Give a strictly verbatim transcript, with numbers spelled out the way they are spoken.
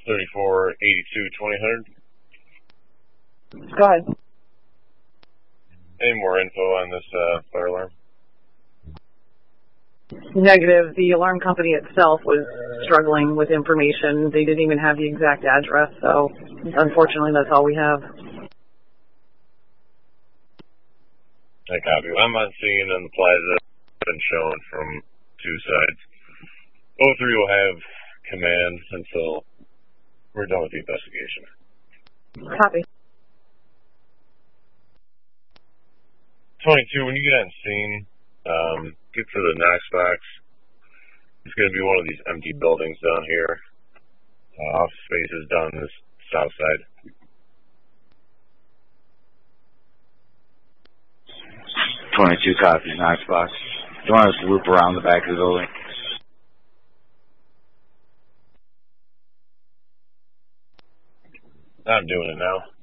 thirty-four eighty-two twenty hundred. Go ahead. Any more info on this uh, fire alarm? Negative. The alarm company itself was struggling with information. They didn't even have the exact address, so unfortunately that's all we have. I copy. I'm on scene and the plaza has been shown from two sides. O three will have command until we're done with the investigation. Copy. twenty-two, when you get on scene, um, get to the Knox box. It's going to be one of these empty buildings down here. Uh, office spaces down this south side. twenty-two copy, Knox box. You want us to loop around the back of the building? I'm doing it now.